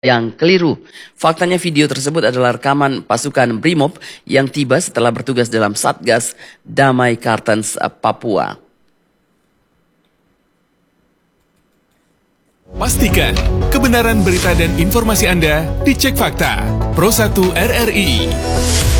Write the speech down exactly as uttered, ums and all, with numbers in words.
yang keliru. Faktanya video tersebut adalah rekaman pasukan Brimob yang tiba setelah bertugas dalam Satgas Damai Kartens, Papua. Pastikan kebenaran berita dan informasi Anda dicek fakta. Pro satu R R I.